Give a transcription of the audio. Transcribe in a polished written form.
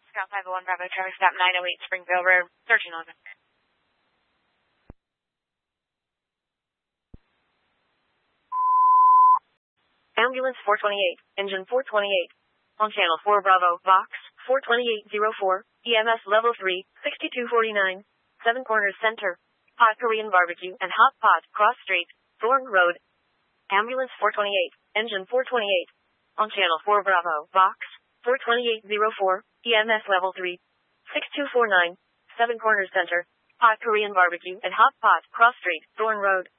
Scout 501 Bravo, traffic stop 908 Springville Road, searching on it. Ambulance 428, engine 428. On channel 4 Bravo, Vox 42804, EMS level 3, 6249, Seven Corners Center. Hot Korean barbecue and hot pot, cross street, Thorn Road. Ambulance 428, engine 428. On channel 4 Bravo, Vox 42804, EMS level 3, 6249, Seven Corners Center. Hot Korean barbecue and hot pot, cross street, Thorn Road.